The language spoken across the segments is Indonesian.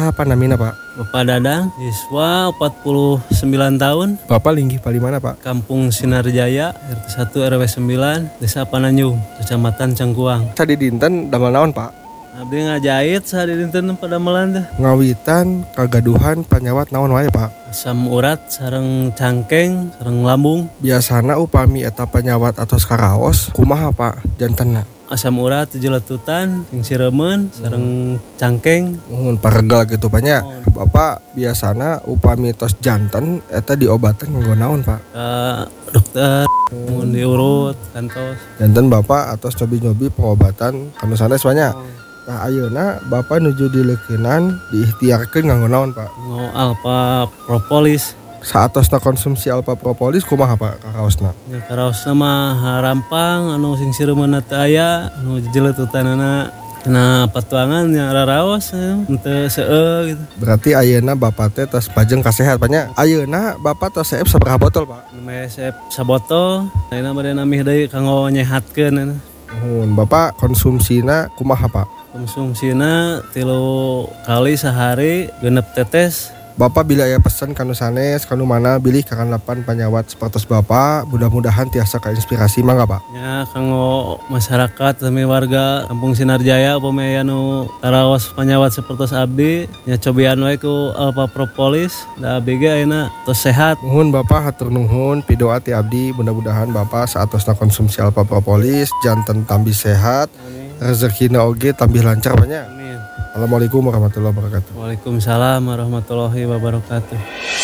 Saha apa namina Pak? Bapak Dadang, siswa 49 tahun. Bapak linggih pali mana Pak? Kampung Sinarjaya, RT 1 RW 9, Desa Pananjung, Kecamatan Cangkuang. Sadi dinten damel naon Pak? Abdi ngajahit saat dinten pada melanda. Ngawitan kagaduhan panyawat naon wae Pak? Asam urat, sareng cangkeng, sareng lambung. Biasana upami eta panyawat atau karaos kumaha Pak jantenna? Asam urat jeletutan, sing siremen, sareng cangkeng. Mun paregal gitu banyak. Bapak biasana upami tos janten eta diobatan nganggo naon Pak? Dokter, mun diurut, kantos. Janten Bapak atos nyobi-nyobi pengobatan kanu sanes banyak. Nah ayeuna Bapak nuju dileukeunnan diikhtiarkeun nganggo naon Pak? Alpha propolis. Saatosna konsumsi alpha propolis kumaha Pak karaosna? Ya karaosna mah rampang anu sing sireumna teu aya, anu jeletutanana na patuangan nya raraos henteu seueur gitu. Berarti ayeuna Bapak teh tos pajeng kasehat banyak. Ayeuna Bapak tos seep sabaraha botol Pak? Mesep sabotol, ayeuna bade namih deui kanggo nyehatkeun. Bapak konsumsina kumaha Pak? Konsumsina 3 kali sehari, 6 tetes. Bapak bila aya pesan kanu sanes kanu mana bilih kakanapan panyawat sapertos Bapak, mudah-mudahan tiasa kainspirasi mangga Pak. Ya kanggo masyarakat sami warga Kampung Sinarjaya upami aya nu karaos panyawat sapertos abdi, nya cobian wae ku alpha propolis, da abdi ge ayeuna tos sehat. Nuhun Bapak, hatur nuhun pidoa ti abdi, mudah-mudahan Bapak saatosna konsumsi alpha propolis janten tambih sehat, rezekina oge tambih lancar banyak. Amin. Assalamualaikum warahmatullahi wabarakatuh. Waalaikumsalam warahmatullahi wabarakatuh.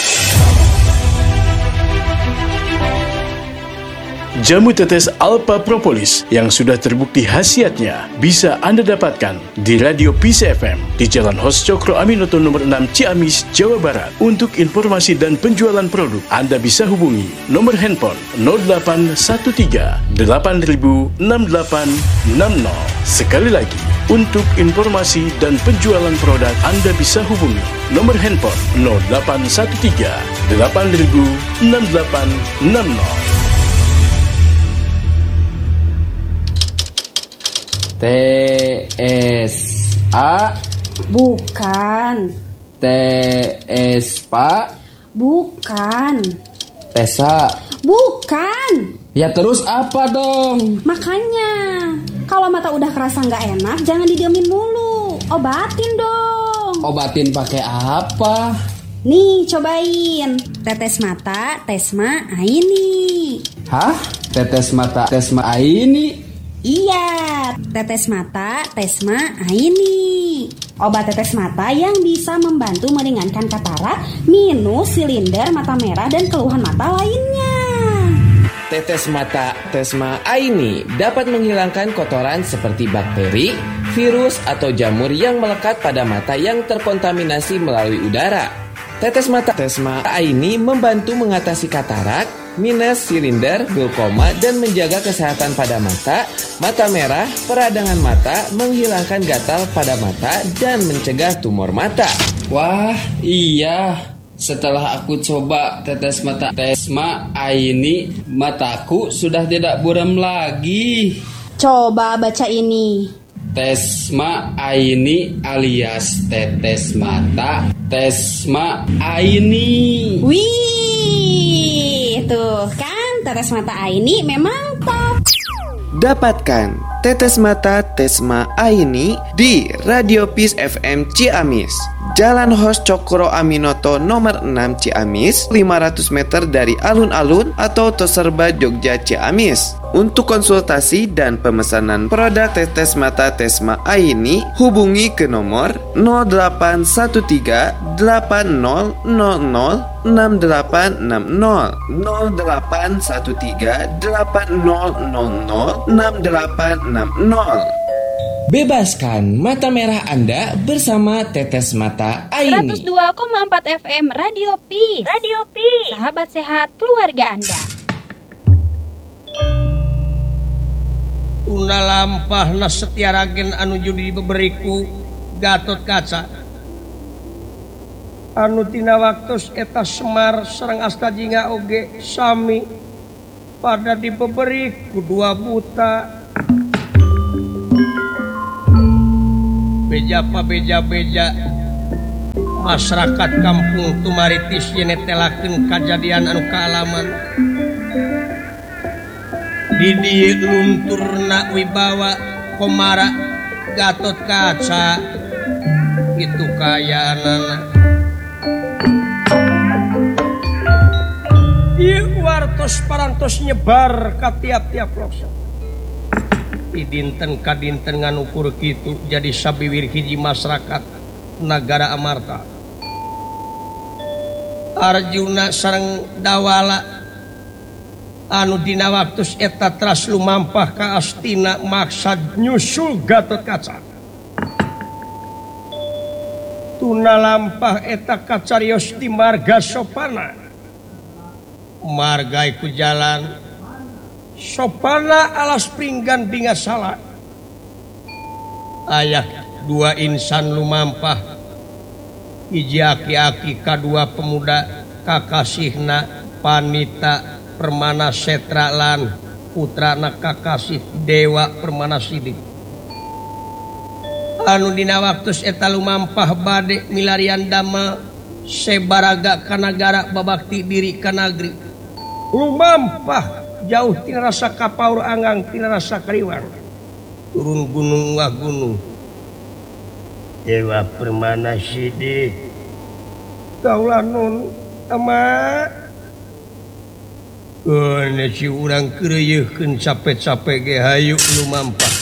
Jamu tetes Alpha Propolis yang sudah terbukti khasiatnya bisa Anda dapatkan di Radio Peace FM di Jalan Hos Cokro Aminoto nomor 6 Ciamis, Jawa Barat. Untuk informasi dan penjualan produk, Anda bisa hubungi nomor handphone 0813 8000 6860. Sekali lagi, untuk informasi dan penjualan produk, Anda bisa hubungi nomor handphone 0813 8000 6860. TSA Bukan. TSPA Bukan. Tesa Bukan. Ya terus apa dong? Makanya kalau mata udah kerasa nggak enak jangan didiemin mulu. Obatin dong. Obatin pakai apa? Nih cobain. Tetes mata Tesma Aini. Hah? Tetes mata Tesma Aini? Iya, tetes mata Tesma Aini. Obat tetes mata yang bisa membantu meringankan katarak, minus, silinder, mata merah, dan keluhan mata lainnya. Tetes mata Tesma Aini dapat menghilangkan kotoran seperti bakteri, virus, atau jamur yang melekat pada mata yang terkontaminasi melalui udara. Tetes mata Tesma Aini membantu mengatasi katarak, minus, silinder, glaukoma, dan menjaga kesehatan pada mata, mata merah, peradangan mata, menghilangkan gatal pada mata, dan mencegah tumor mata. Wah, iya. Setelah aku coba tetes mata Tesma Aini, mataku sudah tidak buram lagi. Coba baca ini. Tesma Aini alias tetes mata Tesma Aini. Wih, tuh kan tetes mata Aini memang top. Dapatkan tetes mata Tesma Aini di Radio Peace FM Ciamis, Jalan Hos Cokro Aminoto nomor 6 Ciamis, 500 meter dari alun-alun atau Toserba Jogja Ciamis. Untuk konsultasi dan pemesanan produk tetes mata Tesma Aini, hubungi ke nomor 0813 8000 6860 0813 8000 6860. Bebaskan mata merah Anda bersama tetes mata Aini. 102,4 FM Radio Peace. Radio Peace. Sahabat sehat keluarga Anda. Una lampahna setiaragen anu judi diberiku Gatot Kaca. Anu tina waktos eta Semar sareng Astajinga oge sami pada diberiku 2 buta. Beja pa beja-beja masyarakat kampung Tumaritis netelakeun kajadian anu kaalaman di dieu lunturna wibawa Komara Gatot Kaca itu kayaanana ieu wartos parantos nyebar ka tiap-tiap pelosok di dinten ka dinten nganukur kitu jadi sabiwir hiji masyarakat Nagara Amarta Arjuna sareng Dawala anu dina waktus eta teras lumampah ka Astina maksad nyusul Gatot Kaca tuna lampah eta kacarios di marga Sopana marga iku jalan Sopana alas pringgan bingasala ayah dua insan lumampah hiji aki-aki kadua pemuda kakasihna Panita Permana Setra lan putrana kakasih Dewa Permana Sidik anu dina waktus eta lumampah bade milarian dama sebaraga ka nagara babakti diri ka negeri lumampah jauh tina rasa kapaur anggang tina rasa kariwang turun gunung wah gunung Dewa Permana Sidik kaulah nun ama si urang keureuyeun capek-capek ge hayu lumampah